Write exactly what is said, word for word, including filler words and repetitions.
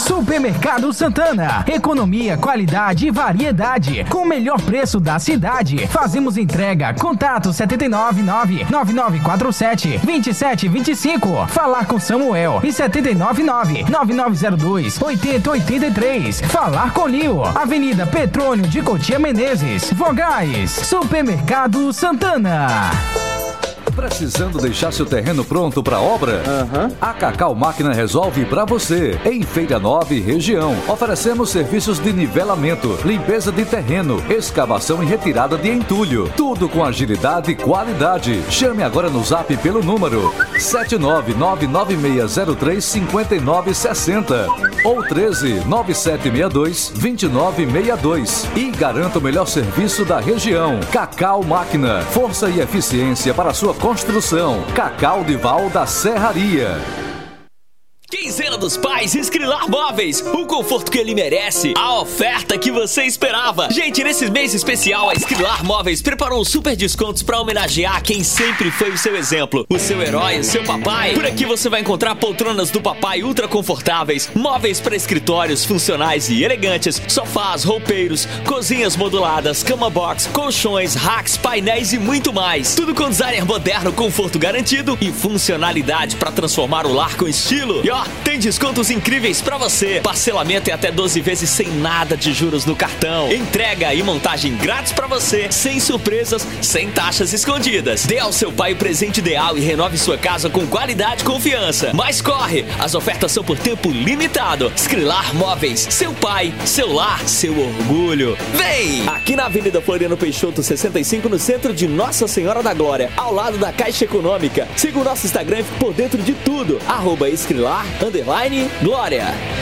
Supermercado Santana. Economia, qualidade e variedade. Com o melhor preço da cidade. Fazemos entrega. Contato sete nove nove, nove nove quatro sete, dois sete dois cinco. Falar com Samuel. E sete nove nove, nove nove zero dois, oito zero oito três. Falar com Lio. Avenida Petrônio de Cotia Menezes. Vogais. Supermercado Santana. Precisando deixar seu terreno pronto para obra? Uhum. A Cacau Máquina resolve para você. Em Feira Nova e região, oferecemos serviços de nivelamento, limpeza de terreno, escavação e retirada de entulho. Tudo com agilidade e qualidade. Chame agora no Zap pelo número sete nove nove nove seis zero três cinco nove seis zero ou um três nove sete seis dois, dois nove seis dois e garanta o melhor serviço da região. Cacau Máquina, força e eficiência para a sua construção. Cacau de Val da Serraria. Quinzena dos Pais Escrilar Móveis, o conforto que ele merece, a oferta que você esperava. Gente, nesse mês especial, a Escrilar Móveis preparou super descontos para homenagear quem sempre foi o seu exemplo, o seu herói, o seu papai. Por aqui você vai encontrar poltronas do papai ultra confortáveis, móveis para escritórios funcionais e elegantes, sofás, roupeiros, cozinhas moduladas, cama box, colchões, racks, painéis e muito mais. Tudo com designer moderno, conforto garantido e funcionalidade para transformar o lar com estilo. E ó, tem descontos incríveis pra você. Parcelamento em até doze vezes sem nada de juros no cartão. Entrega e montagem grátis pra você, sem surpresas, sem taxas escondidas. Dê ao seu pai o presente ideal e renove sua casa com qualidade e confiança. Mas corre, as ofertas são por tempo limitado. Escrilar Móveis, seu pai, seu lar, seu orgulho. Vem! Aqui na Avenida Floriano Peixoto sessenta e cinco, no centro de Nossa Senhora da Glória, ao lado da Caixa Econômica. Siga o nosso Instagram e fique por dentro de tudo. Arroba Escrilar Underline Glória.